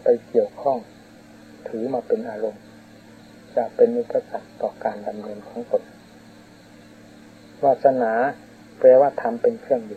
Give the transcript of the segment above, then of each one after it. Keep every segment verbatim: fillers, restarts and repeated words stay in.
ไปเกี่ยวข้องถือมาเป็นอารมณ์จะเป็นอุปสรรคต่อการดำเนินของตนวาสนาแปลว่าทำเป็นเครื่องอยู่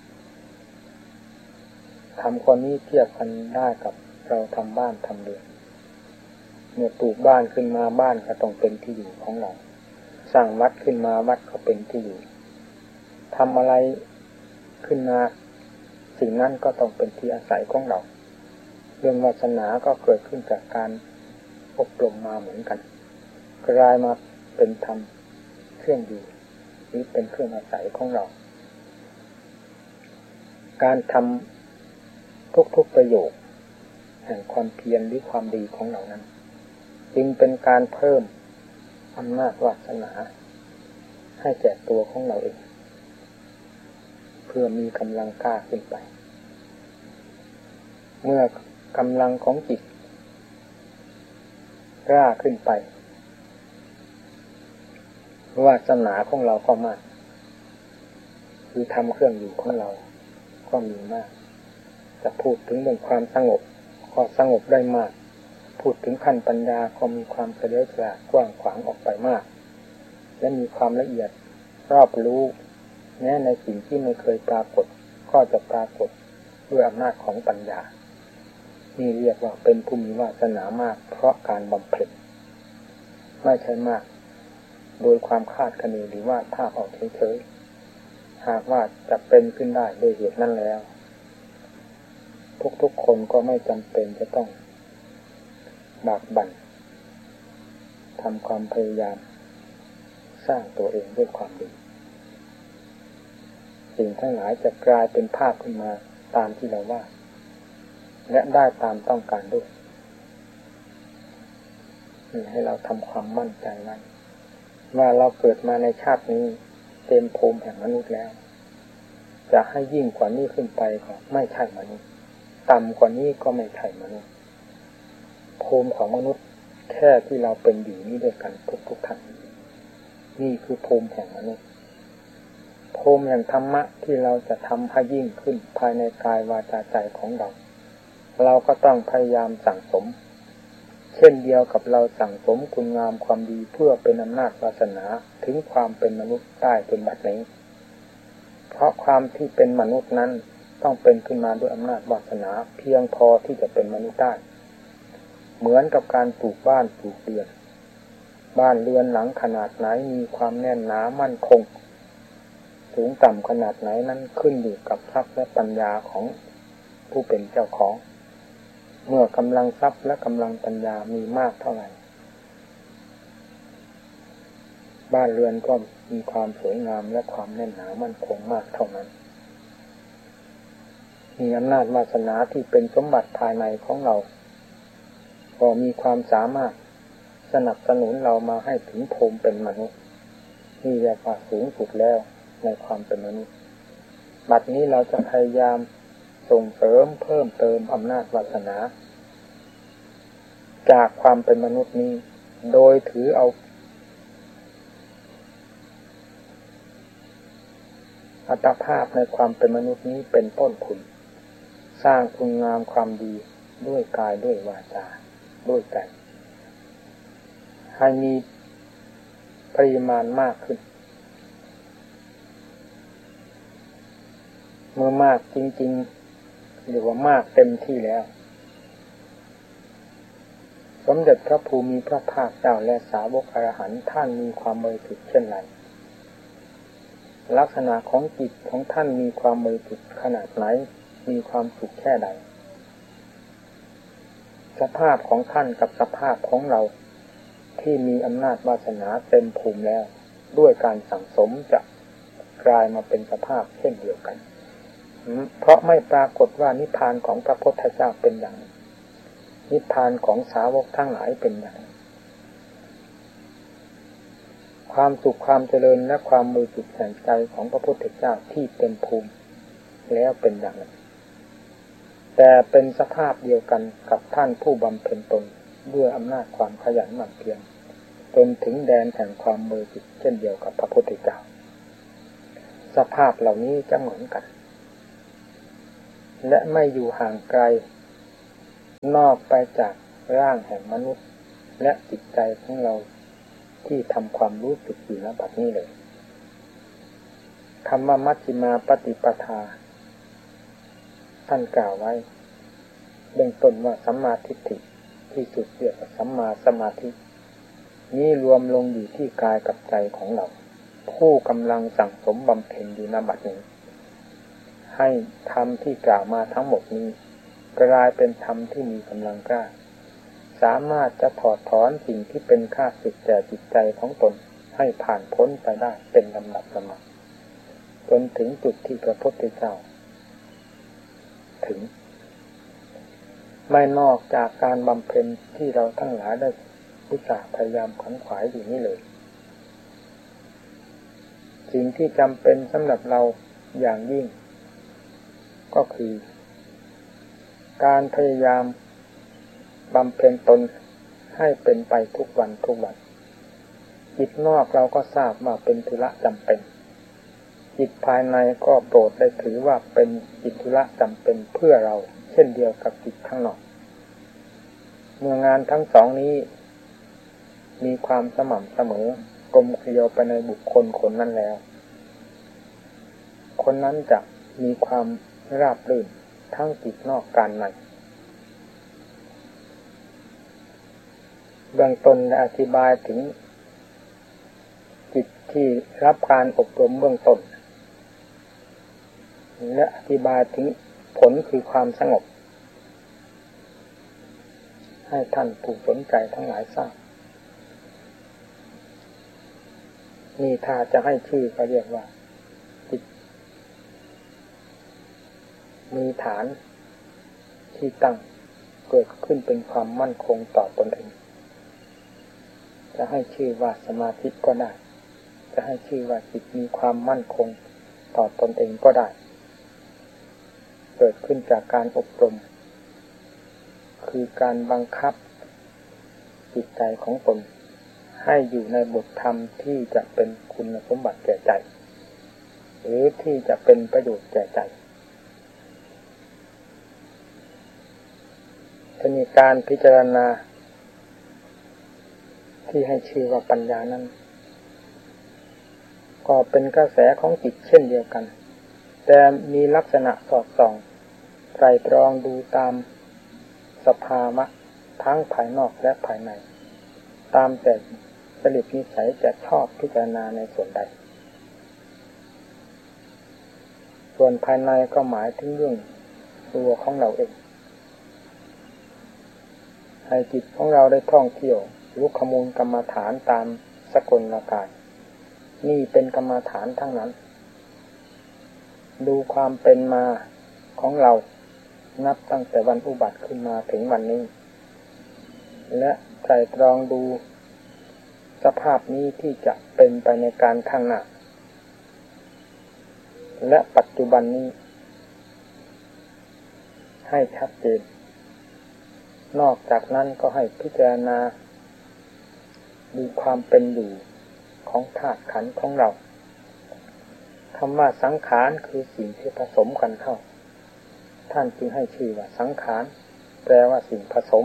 ทำคนนี้เทียบกันได้กับเราทำบ้านทำเรือนเมื่อปลูกบ้านขึ้นมาบ้านก็ต้องเป็นที่อยู่ของเราสร้างวัดขึ้นมาวัดก็เป็นที่อยู่ทำอะไรขึ้นมาสิ่งนั้นก็ต้องเป็นที่อาศัยของเราเรื่องวาสนาก็เกิดขึ้นจากการอบรมมาเหมือนกันกลายมาเป็นธรรมเครื่องอยู่หรือเป็นเครื่องอาศัยของเราการทำทุกๆประโยชน์แห่งความเพียรหรือความดีของเรานั้นจึงเป็นการเพิ่มอำนาจวาสนาให้แก่ตัวของเราเองเพื่อมีกำลังกล้าขึ้นไปเมื่อกำลังของจิตกล้าขึ้นไปวาสนาของเราก็มากคือทำเครื่องอยู่ของเราก็มีมากจะพูดถึงเรื่องความสงบก็สงบได้มากพูดถึงขั้นปัญญาก็มีความเฉลียวฉลาดกว้างขวางออกไปมากและมีความละเอียดรอบรู้แม้ในสิ่งที่ไม่เคยปรากฏก็จะปรากฏด้วยอำนาจของปัญญานี่เรียกว่าเป็นผู้มีวาสนามากเพราะการบำเพ็ญไม่ใช่มากโดยความคาดคะเนหรือว่าภาพออกเฉยๆหากว่าจะเป็นขึ้นได้โดยเหตุนั้นแล้วทุกๆคนก็ไม่จำเป็นจะต้องบากบั่นทำความพยายามสร้างตัวเองด้วยความดีสิ่งทั้งหลายจะกลายเป็นภาพขึ้นมาตามที่เราว่าและได้ตามต้องการด้วยนี่ให้เราทำความมั่นใจไว้ว่าเราเกิดมาในชาตินี้เต็มภูมิแห่งมนุษย์แล้วจะให้ยิ่งกว่านี้ขึ้นไปก็ไม่ใช่มนุษย์ต่ำกว่านี้ก็ไม่ใช่มนุษย์ภูมิของมนุษย์แค่ที่เราเป็นอยู่นี้ด้วยกันทุกๆท่านนี่คือภูมิแห่งมนุษย์ภูมิแห่งธรรมะที่เราจะทำให้ยิ่งขึ้นภายในกายวาจาใจของเราเราก็ต้องพยายามสั่งสมเช่นเดียวกับเราสั่งสมคุณงามความดีเพื่อเป็นอำนาจวาสนาถึงความเป็นมนุษย์ได้จนบัดนี้เพราะความที่เป็นมนุษย์นั้นต้องเป็นขึ้นมาด้วยอำนาจวาสนาเพียงพอที่จะเป็นมนุษย์ได้เหมือนกับการปลูกบ้านปลูกเรือนบ้านเรือนหลังขนาดไหนมีความแน่นหนามั่นคงสูงต่ำขนาดไหนนั้นขึ้นอยู่กับทรัพย์และปัญญาของผู้เป็นเจ้าของเมื่อกำลังทรัพย์และกำลังปัญญามีมากเท่าไหร่บ้านเรือนก็มีความสวยงามและความแน่นหนามั่นคงมากเท่านั้นมีอำนาจวาสนาที่เป็นสมบัติภายในของเราก็มีความสามารถสนับสนุนเรามาให้ถึงภูมิเป็นมนุษย์นี่เรียกว่าสูงสุดแล้วในความเป็นมนุษย์บัดนี้เราจะพยายามส่งเสริมเพิ่มเติมอำนาจวาสนาจากความเป็นมนุษย์นี้โดยถือเอาอัตภาพในความเป็นมนุษย์นี้เป็นต้นทุนสร้างคุณงามความดีด้วยกายด้วยวาจาด้วยใจให้มีปริมาณมากขึ้นเมื่อมากจริงๆหรือว่ามากเต็มที่แล้วสมเด็จพระภูมิพระภาคเจ้าและสาวกอรหันต์ท่านมีความบริสุทธิ์เช่นไรลักษณะของจิตของท่านมีความบริสุทธิ์ขนาดไหนมีความสุขแค่ใดสภาพของท่านกับสภาพของเราที่มีอำนาจวาสนาเต็มภูมิแล้วด้วยการสั่งสมจะกลายมาเป็นสภาพเช่นเดียวกันเพราะไม่ปรากฏว่านิพพานของพระพุทธเจ้าเป็นอย่างนิพพานของสาวกทั้งหลายเป็นอย่างความสุขความเจริญและความบริสุทธิ์แห่งใจของพระพุทธเจ้าที่เต็มภูมิแล้วเป็นอย่างนั้นแต่เป็นสภาพเดียวกันกับท่านผู้บำเพ็ญตนด้วยอำนาจความขยันหมั่นเพียรจนถึงแดนแห่งความบริสุทธิ์เช่นเดียวกับพระพุทธเจ้าสภาพเหล่านี้จะเหมือนกันและไม่อยู่ห่างไกลนอกไปจากร่างแห่งมนุษย์และจิตใจของเราที่ทำความรู้สึกอยู่ณบัดนี้เลยคำว่ามัชฌิมาปฏิปทาท่านกล่าวไว้เบื้องต้นว่าสัมมาทิฏฐิที่สุดเรียกว่าสัมมาสมาธินี้รวมลงอยู่ที่กายกับใจของเราผู้กำลังสั่งสมบำเพ็ญอยู่ณบัดนี้ให้ธรรมที่กล่าวมาทั้งหมดนี้กลายเป็นธรรมที่มีกำลังกล้าสามารถจะถอดถอนสิ่งที่เป็นข้าศึกแก่จิตใจของตนให้ผ่านพ้นไปได้เป็นลำดับลำดับจนถึงจุดที่พระพุทธเจ้าถึงไม่นอกจากการบำเพ็ญที่เราทั้งหลายได้อุตส่าห์พยายามขวนขวายอยู่นี่เลยสิ่งที่จำเป็นสำหรับเราอย่างยิ่งก็คือการพยายามบำเพ็ญตนให้เป็นไปทุกวันทุกวันจิตนอกเราก็ทราบว่าเป็นธุระจำเป็นจิตภายในก็โปรดได้ถือว่าเป็นจิตธุระจำเป็นเพื่อเราเช่นเดียวกับจิตข้างนอกเมื่องานทั้งสองนี้มีความสม่ำเสมอกลมเกลียวไปในบุคคลคนนั้นแล้วคนนั้นจะมีความราบรื่นทั้งจิตนอกการในเบื้องต้นได้อธิบายถึงจิตที่รับการอบรมเบื้องต้นและอธิบายถึงผลคือความสงบให้ท่านผู้สนใจทั้งหลายทราบนี่ถ้าจะให้ชื่อก็เรียกว่าจิตมีฐานที่ตั้งเกิดขึ้นเป็นความมั่นคงต่อตนเองจะให้ชื่อว่าสมาธิก็ได้จะให้ชื่อว่าจิตมีความมั่นคงต่อตนเองก็ได้เกิดขึ้นจากการอบรมคือการบังคับจิตใจของตนให้อยู่ในบทธรรมที่จะเป็นคุณสมบัติแก่ใจหรือที่จะเป็นประโยชน์แก่ใจจะมีการพิจารณาที่ให้ชื่อว่าปัญญานั้นก็เป็นกระแสของจิตเช่นเดียวกันแต่มีลักษณะสอดส่องไตร่ตรองดูตามสภาวะทั้งภายนอกและภายในตามแต่จริตนิสัยจะชอบพิจารณาในส่วนใดส่วนภายในก็หมายถึงเรื่องตัวของเราเองให้จิตของเราได้ท่องเที่ยวรู้ข้อมูลกรรมฐานตามสกลกายนี่เป็นกรรมฐานทั้งนั้นดูความเป็นมาของเรานับตั้งแต่วันอุบัติขึ้นมาถึงวันนี้และไตร่ตรองดูสภาพนี้ที่จะเป็นไปในการข้างหน้าและปัจจุบันนี้ให้ชัดเจนนอกจากนั้นก็ให้พิจารณาดูความเป็นอยู่ของธาตุขันธ์ของเราคำว่าสังขารคือสิ่งที่ผสมกันเข้าท่านจึงให้ชื่อว่าสังขารแปลว่าสิ่งผสม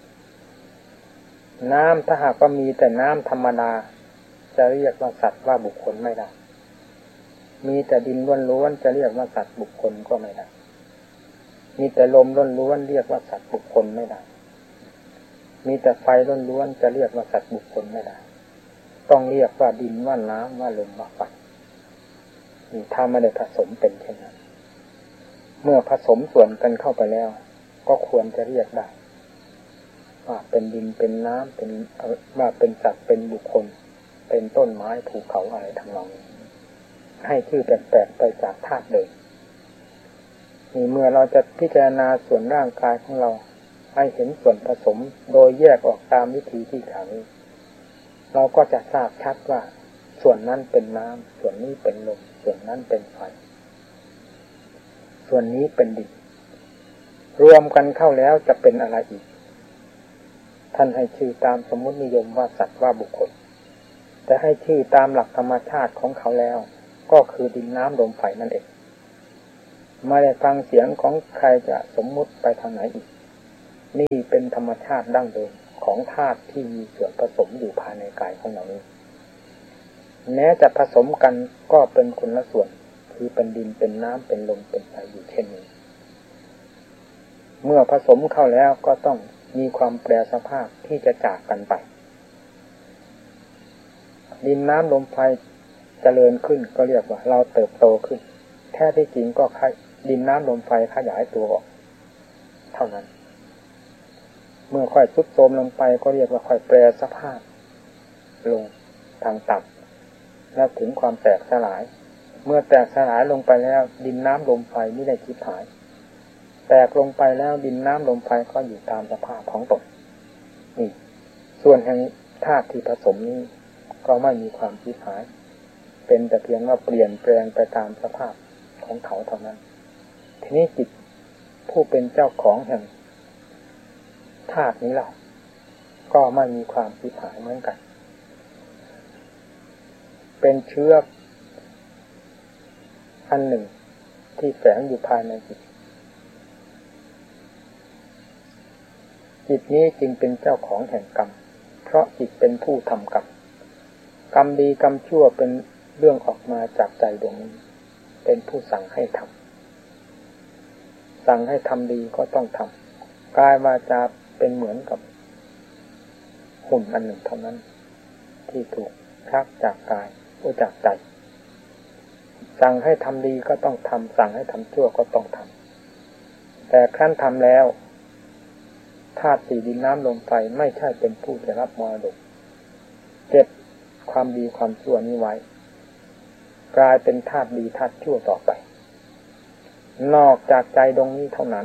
น้ำถ้าหากว่ามีแต่น้ำธรรมดาจะเรียกว่าสัตว์ว่าบุคคลไม่ได้มีแต่ดินล้วนๆจะเรียกว่าสัตว์บุคคลก็ไม่ได้มีแต่ลมล้วนๆเรียกว่าสัตว์บุคคลไม่ได้มีแต่ไฟล้วนๆจะเรียกว่าสัตว์บุคคลไม่ได้ต้องเรียกว่าดินว่าน้ำว่าลมว่าไฟนี่ถ้าไม่ได้ผสมเป็นเช่นนั้นเมื่อผสมส่วนกันเข้าไปแล้วก็ควรจะเรียกได้ว่าเป็นดินเป็นน้ำเป็นว่าเป็นสัตว์เป็นบุคคลเป็นต้นไม้ภูเขาอะไรทั้งนั้นให้ชื่อแปลกๆไปจากธาตุเดิมนี่เมื่อเราจะพิจารณาส่วนร่างกายของเราให้เห็นส่วนผสมโดยแยกออกตามวิธีที่กล่าวนี้เราก็จะทราบชัดว่าส่วนนั้นเป็นน้ำส่วนนี้เป็นลมส่วนนั้นเป็นไฟส่วนนี้เป็นดินรวมกันเข้าแล้วจะเป็นอะไรอีกท่านให้ชื่อตามสมมุตินิยมว่าสัตว์ว่าบุคคลแต่ให้ชื่อตามหลักธรรมชาติของเขาแล้วก็คือดินน้ำลมไฟนั่นเองไม่ได้ฟังเสียงของใครจะสมมุติไปทางไหนอีกนี่เป็นธรรมชาติดั้งเดิมของธาตุที่มีส่วนผสมอยู่ภายในกายของเรานี้แม้จะผสมกันก็เป็นคนละส่วนคือเป็นดินเป็นน้ำเป็นลมเป็นไฟอยู่เช่นนี้เมื่อผสมเข้าแล้วก็ต้องมีความแปรสภาพที่จะจากกันไปดินน้ำลมไฟเจริญขึ้นก็เรียกว่าเราเติบโตขึ้นแท้ที่จริงก็ดินน้ำลมไฟขยายตัวออกเท่านั้นเมื่อค่อยทรุดโทรมลงไปก็เรียกว่าค่อยแปรสภาพลงทางต่ำแล้วถึงความแตกสลายเมื่อแตกสลายลงไปแล้วดินน้ำลมไฟไม่ได้ชิบหายแตกลงไปแล้วดินน้ำลมไฟก็อยู่ตามสภาพของตนนี่ส่วนแห่งธาตุที่ผสมนี้ก็ไม่มีความชิบหายเป็นแต่เพียงว่าเปลี่ยนแปลงไปตามสภาพของเขาเท่านั้นทีนี้จิตผู้เป็นเจ้าของแห่งธาตุนี้เราก็ไม่มีความชิบหายเหมือนกันเป็นเชื้ออันหนึ่งที่แฝงอยู่ภายในจิตจิตนี้จึงเป็นเจ้าของแห่งกรรมเพราะจิตเป็นผู้ทำกรรมกรรมดีกรรมชั่วเป็นเรื่องออกมาจากใจดวงนี้เป็นผู้สั่งให้ทำสั่งให้ทำดีก็ต้องทำกายวาจาเป็นเหมือนกับหุ่นอันหนึ่งเท่านั้นที่ถูกชักจากกายหรือจากใจสั่งให้ทำดีก็ต้องทำสั่งให้ทำชั่วก็ต้องทำแต่ครั้นทำแล้วธาตุสี่ดินน้ำลมไฟไม่ใช่เป็นผู้จะรับมรดกเก็บความดีความชั่วนี้ไว้กลายเป็นธาตุดีธาตุชั่วต่อไปนอกจากใจดวงนี้เท่านั้น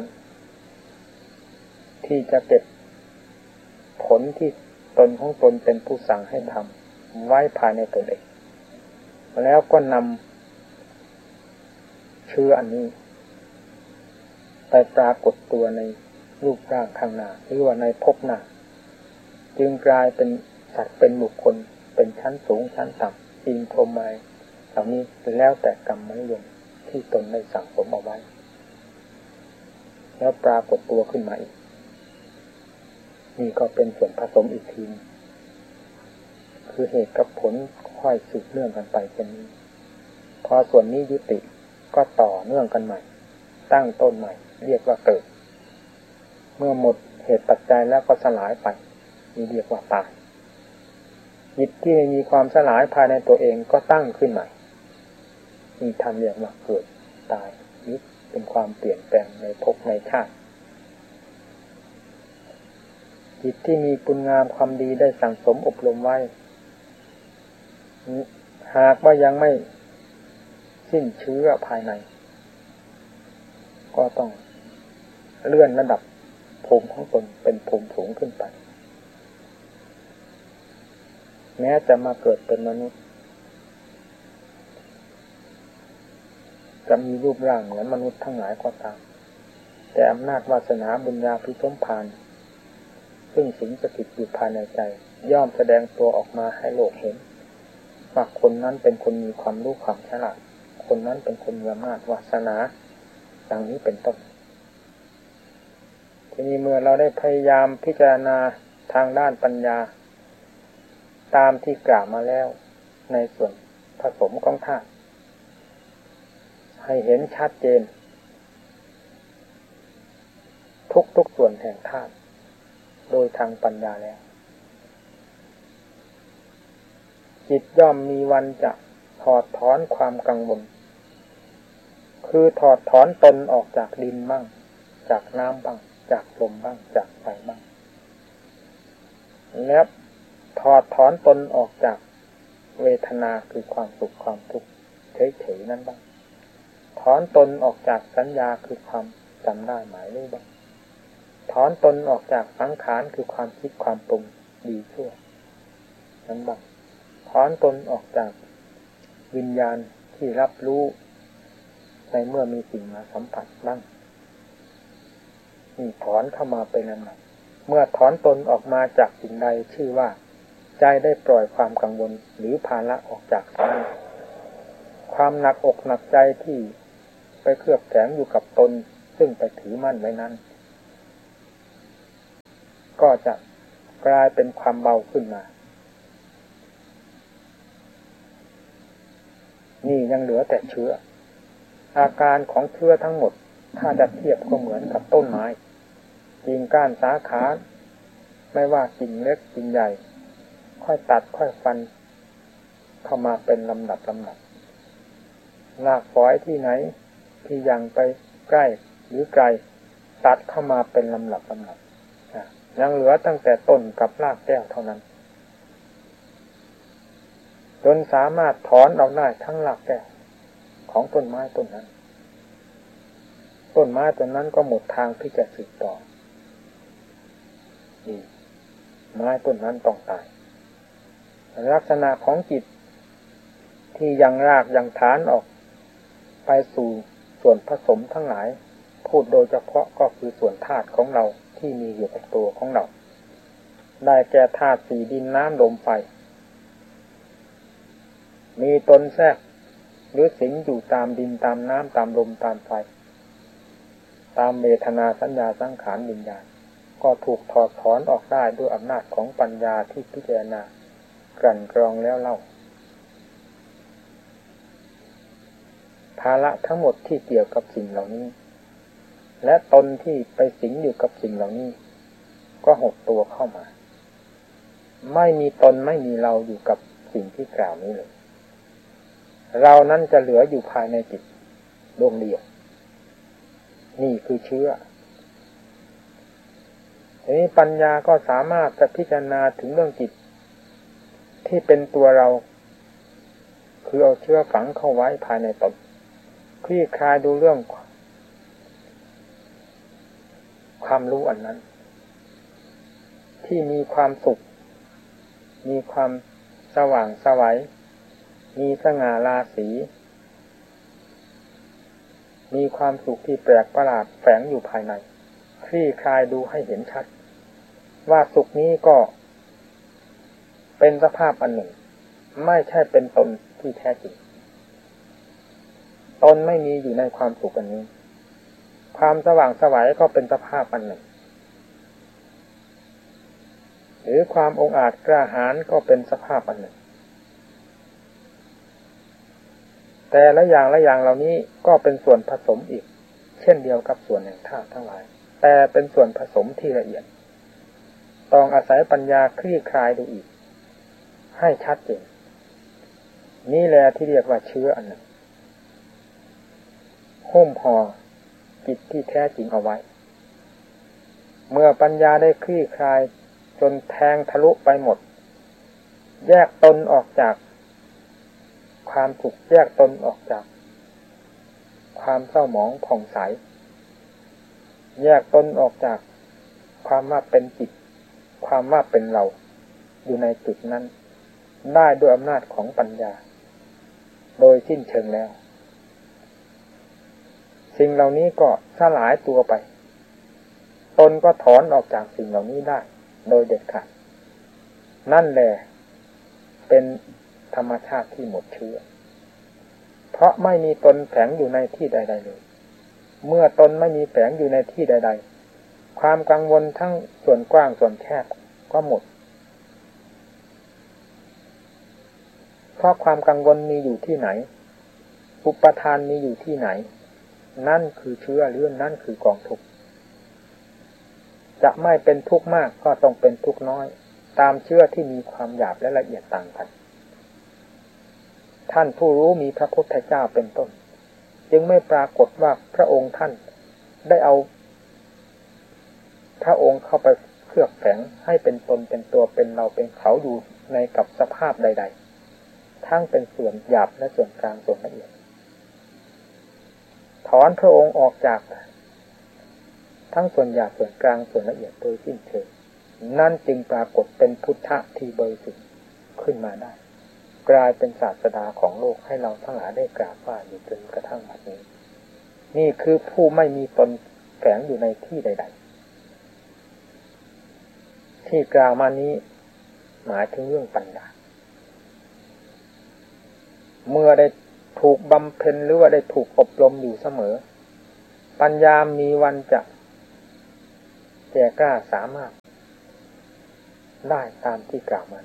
ที่จะเก็บผลที่ตนของตนเป็นผู้สั่งให้ทำไว้ภายในตนเองแล้วก็นำเชื้ออันนี้ไปปรากฏตัวในรูปร่างข้างหน้าหรือว่าในภพหน้าจึงกลายเป็นสัตว์เป็นบุคคลเป็นชั้นสูงชั้นต่ำอินพรหมายเหล่านี้แล้วแต่กรรมมนิยมที่ตนได้สั่งสมเอาไว้แล้วปรากฏตัวขึ้นมาอีกนี่ก็เป็นส่วนผสมอีกทีคือเหตุกับผลค่อยสืบเนื่องกันไปเช่นนี้พอส่วนนี้ยุติก็ต่อเนื่องกันใหม่ตั้งต้นใหม่เรียกว่าเกิดเมื่อหมดเหตุปัจจัยแล้วก็สลายไปนี่เรียกว่าตายจิตที่มีความสลายภายในตัวเองก็ตั้งขึ้นใหม่นี่ทำเรียกว่าเกิดตายนี่เป็นความเปลี่ยนแปลงในภพในชาติจิตที่มีคุณงามความดีได้สั่งสมอบรมไว้หากว่ายังไม่สิ้นเชื้อภายในก็ต้องเลื่อนระดับภูมิของตนเป็นภูมิสูงขึ้นไปแม้จะมาเกิดเป็นมนุษย์จะมีรูปร่างเหมือนมนุษย์ทั้งหลายก็ตามแต่อำนาจวาสนาบุญญาภิสมภารซึ่งสิงสถิตอยู่ภายในใจย่อมแสดงตัวออกมาให้โลกเห็นว่าคนนั้นเป็นคนมีความรู้ความฉลาดคนนั้นเป็นคนมีอำนาจวาสนาดังนี้เป็นต้นทีนี้เมื่อเราได้พยายามพิจารณาทางด้านปัญญาตามที่กล่าวมาแล้วในส่วนผสมของธาตุให้เห็นชัดเจนทุกๆส่วนแห่งธาตุโดยทางปัญญาแล้วจิตย่อมมีวันจะถอดถอนความกังวลคือถอดถอนตนออกจากดินบ้างจากน้ำบ้างจากลมบ้างจากไฟบ้างและถอดถอนตนออกจากเวทนาคือความสุขความทุกข์เฉยๆนั้นบ้างถอนตนออกจากสัญญาคือความจำได้หมายรู้บ้างถอนตนออกจากสังขารคือความคิดความปรุงดีชั่วนั้นบ้างถอนตนออกจากวิญญาณที่รับรู้ในเมื่อมีสิ่งมาสัมผัสบ้างนี่ถอนเข้ามาเป็นอันหนึ่งเมื่อถอนตนออกมาจากสิ่งใดชื่อว่าใจได้ปล่อยความกังวลหรือภาระออกจากนั้นความหนักอกหนักใจที่ไปเคลือบแฝงอยู่กับตนซึ่งไปถือมั่นไว้นั้นก็จะกลายเป็นความเบาขึ้นมานี่ยังเหลือแต่เชื้ออาการของเชื้อทั้งหมดถ้าจะเทียบก็เหมือนกับต้นไม้กิ่งก้านสาขาไม่ว่ากิ่งเล็กกิ่งใหญ่ค่อยตัดค่อยฟันเข้ามาเป็นลำดับลำดับรากฝอยที่ไหนที่ยังไปใกล้หรือไกลตัดเข้ามาเป็นลำดับลำดับยังเหลือตั้งแต่ต้นกับรากแก้วเท่านั้นจนสามารถถอนเอาได้ทั้งรากแก้วของต้นไม้ต้นนั้นต้นไม้ต้นนั้นก็หมดทางที่จะสืบต่อนี่ไม้ต้นนั้นต้องตายลักษณะของจิตที่ยังรากยังฐานออกไปสู่ส่วนผสมทั้งหลายพูดโดยเฉพาะก็คือส่วนธาตุของเราที่มีอยู่ในตัวของเราได้แก่ธาตุสี่ดินน้ำลมไฟมีตนแทรกหรือสิงอยู่ตามดินตามน้ำตามลมตามไฟตามเวทนาสัญญาสังขารวิญญาณก็ถูกถอดถอนออกได้ด้วยอำนาจของปัญญาที่พิจารณากลั่นกรองแล้วเล่าภาระทั้งหมดที่เกี่ยวกับสิ่งเหล่านี้และตนที่ไปสิงอยู่กับสิ่งเหล่านี้ก็หดตัวเข้ามาไม่มีตนไม่มีเราอยู่กับสิ่งที่กล่าวนี้เลยเรานั้นจะเหลืออยู่ภายในจิตดวงเดียวนี่คือเชื้อทีนี้ปัญญาก็สามารถจะพิจารณาถึงเรื่องจิตที่เป็นตัวเราคือเอาเชื้อฝังเข้าไว้ภายในตนคลี่คลายดูเรื่องความรู้อันนั้นที่มีความสุขมีความสว่างไสวมีสง่าราศีมีความสุขที่แปลกประหลาดแฝงอยู่ภายในคลี่คลายดูให้เห็นชัดว่าสุขนี้ก็เป็นสภาพอันหนึ่งไม่ใช่เป็นตนที่แท้จริงตนไม่มีอยู่ในความสุขอันนี้ความสว่างไสวก็เป็นสภาพอันหนึ่งหรือความองอาจกล้าหาญก็เป็นสภาพอันหนึ่งแต่ละอย่างละอย่างเหล่านี้ก็เป็นส่วนผสมอีกเช่นเดียวกับส่วนแห่งธาตุทั้งหลายแต่เป็นส่วนผสมที่ละเอียดต้องอาศัยปัญญาคลี่คลายดูอีกให้ชัดเจนนี่แหละที่เรียกว่าเชื้ออันหนึ่งหุ้มห่อจิตที่แท้จริงเอาไว้เมื่อปัญญาได้คลี่คลายจนแทงทะลุไปหมดแยกตนออกจากความถูกแยกตนออกจากความเศร้าหมองผ่องใสแยกตนออกจากความว่าเป็นจิตความว่าเป็นเราอยู่ในจุดนั้นได้ด้วยอำนาจของปัญญาโดยสิ้นเชิงแล้วสิ่งเหล่านี้ก็สลายตัวไปตนก็ถอนออกจากสิ่งเหล่านี้ได้โดยเด็ดขาดนั่นแหละเป็นธรรมชาติที่หมดเชื้อเพราะไม่มีตนแฝงอยู่ในที่ใดๆเลยเมื่อตนไม่มีแฝงอยู่ในที่ใดๆความกังวลทั้งส่วนกว้างส่วนแคบก็หมดเพราะความกังวลมีอยู่ที่ไหนอุปทานมีอยู่ที่ไหนนั่นคือเชื้อหรือนั่นคือกองทุกข์จะไม่เป็นทุกข์มากก็ต้องเป็นทุกข์น้อยตามเชื้อที่มีความหยาบและละเอียดต่างกันท่านผู้รู้มีพระพุทธเจ้าเป็นต้นจึงไม่ปรากฏว่าพระองค์ท่านได้เอาพระองค์เข้าไปเคลือบแฝงให้เป็นตนเป็นตัวเป็นเราเป็นเขาอยู่ในกับสภาพใดๆทั้งเป็นส่วนหยาบและส่วนกลางส่วนละเอียดถอนพระองค์ออกจากทั้งส่วนหยาบส่วนกลางส่วนละเอียดโดยสิ้นเชิงนั่นจึงปรากฏเป็นพุทธะที่บริสุทธิ์ขึ้นมาได้กลายเป็นศาสดาของโลกให้เราทั้งหลายได้กราบไหว้อยู่จนกระทั่งบัดนี้นี่คือผู้ไม่มีตนแฝงอยู่ในที่ใดๆที่กล่าวมานี้หมายถึงเรื่องปัญญาเมื่อได้ถูกบำเพ็ญหรือว่าได้ถูกอบรมอยู่เสมอปัญญามีวันจะแก่กล้าสามารถได้ตามที่กล่าวมา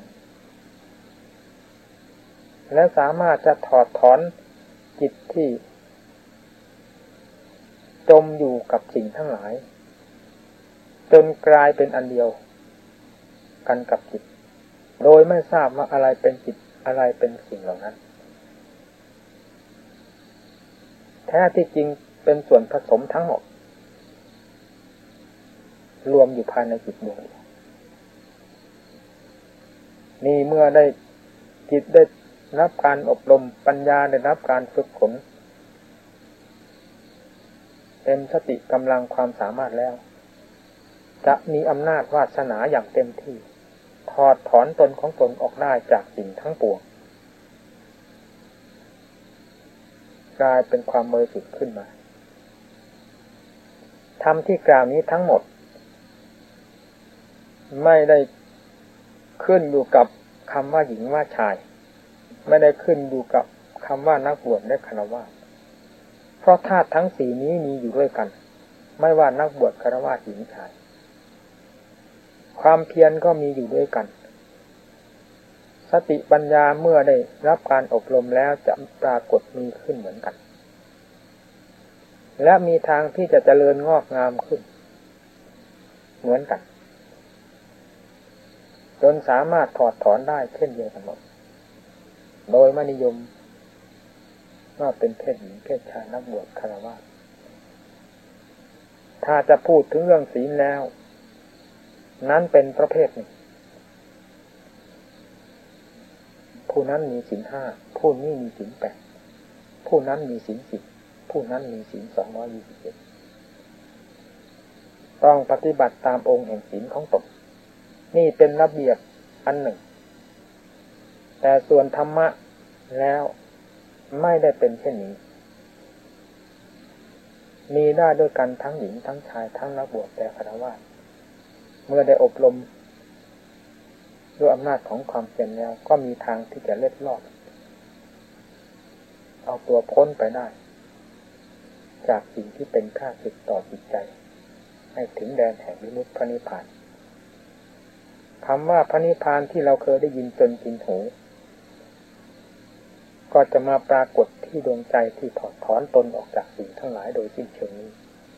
และสามารถจะถอดถอนจิตที่จมอยู่กับสิ่งทั้งหลายจนกลายเป็นอันเดียวกันกับจิตโดยไม่ทราบว่าอะไรเป็นจิตอะไรเป็นสิ่งเหล่านั้นแท้ที่จริงเป็นส่วนผสมทั้งหมดรวมอยู่ภายในจิตดวงเดียวนี่เมื่อได้จิตได้รับการอบรมปัญญาได้รับการฝึกฝนเต็มสติกำลังความสามารถแล้วจะมีอำนาจวาสนาอย่างเต็มที่ถอดถอนตนของตนออกได้จากสิ่งทั้งปวงกลายเป็นความบริสุทธิ์ขึ้นมาธรรมที่กล่าวนี้ทั้งหมดไม่ได้ขึ้นอยู่กับคำว่าหญิงว่าชายไม่ได้ขึ้นอยู่กับคำว่านักบวชและฆราวาสเพราะธาตุทั้งสี่นี้มีอยู่ด้วยกันไม่ว่านักบวชฆราวาสหญิงชายความเพียรก็มีอยู่ด้วยกันสติปัญญาเมื่อได้รับการอบรมแล้วจะปรากฏมีขึ้นเหมือนกันและมีทางที่จะเจริญงอกงามขึ้นเหมือนกันจนสามารถถอดถอนได้เช่นเดียวกันหมดโดยไม่นิยมว่าเป็นเพศหญิงเพศชายนักบวชฆราวาสถ้าจะพูดถึงเรื่องศีลแล้วนั้นเป็นประเภทหนึ่งผู้นั้นมีศีลห้าผู้นี้มีศีลแปดผู้นั้นมีศีลสิบผู้นั้นมีศีลสองร้อยยี่สิบเจ็ดต้องปฏิบัติตามองค์แห่งศีลของตนนี่เป็นระเบียบอันหนึ่งแต่ส่วนธรรมะแล้วไม่ได้เป็นเช่นนี้มีได้ด้วยกันทั้งหญิงทั้งชายทั้งนักบวชและฆราวาสเมื่อได้อบรมด้วยอำนาจของความเพียรแล้วก็มีทางที่จะเล็ดลอดเอาตัวพ้นไปได้จากสิ่งที่เป็นข้าศึกต่อจิตใจให้ถึงแดนแห่งวิมุตติพระนิพพานคำว่าพระนิพพานที่เราเคยได้ยินจนชินหูก็จะมาปรากฏที่ดวงใจที่ถอดถอนตนออกจากสิ่งทั้งหลายโดยสิ้นเชิงนี้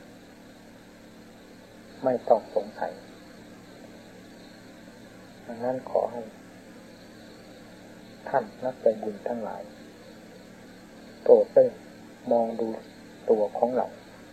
ไม่ต้องสงสัยดังนั้นขอให้ท่านนักใจบุญทั้งหลายโปรดได้มองดูตัวของเรา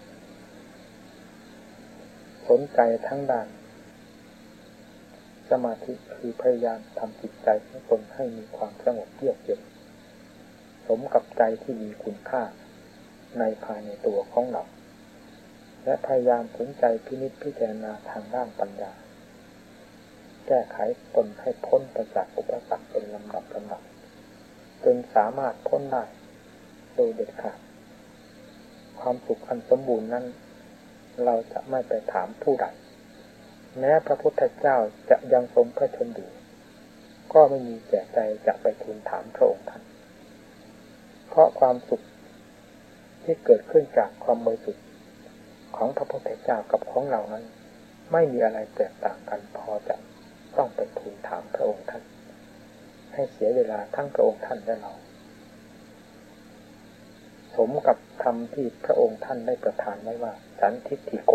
สนใจทั้งด้านสมาธิคือพยายามทำจิตใจของตนให้มีความสงบเยือกเย็นสมกับใจที่มีคุณค่าในภายในตัวของเราและพยายามสนใจพินิจพิจารณาทางด้านปัญญาแก้ไขตนให้พ้นไปจากอุปสรรคเป็นลำดับลำดับจนสามารถพ้นได้โดยเด็ดขาดความสุขอันสมบูรณ์นั้นเราจะไม่ไปถามผู้ใดแม้พระพุทธเจ้าจะยังทรงพระชนอยู่ก็ไม่มีแก่ใจจะไปทูลถามพระองค์ท่านเพราะความสุขที่เกิดขึ้นจากความบริสุทธิ์ของพระพุทธเจ้ากับของเรานั้นไม่มีอะไรแตกต่างกันพอจะต้องไปทูลถามพระองค์ท่านให้เสียเวลาทั้งพระองค์ท่านและเราสมกับธรรมที่พระองค์ท่านได้ประทานไว้ว่าสันทิฏฐิโก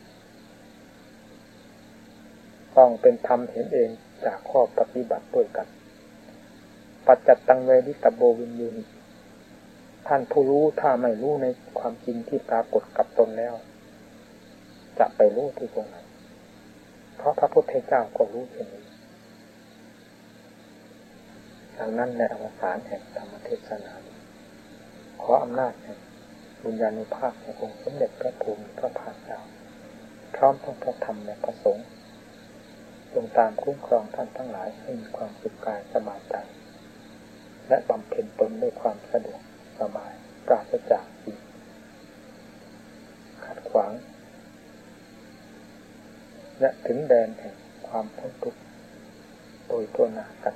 ต้องเป็นธรรมเห็นเองจากข้อปฏิบัติด้วยกันปัจจัตตังเวทิตโบวินยูนิท่านผู้รู้ถ้าไม่รู้ในความจริงที่ปรากฏกับตนแล้วจะไปรู้ที่ตรงไหนเพราะพระพุทธเจ้าก็รู้เช่นนี้ดังนั้นในอวสานแห่งธรรมเทศนาขออำนาจแห่งบุญญาณุภาพแห่งองค์สมเด็จพระภูมิพระภาคเจ้าพร้อมทั้งพระธรรมและพระสงฆ์จงตามคุ้มครองท่านทั้งหลายให้มีความสุขกายสบายใจและบำเพ็ญตนด้วยความสะดวกสบายปราศจากสิ่งขัดขวางและถึงแดนแห่งความพ้นทุกข์โดยทั่วหน้ากัน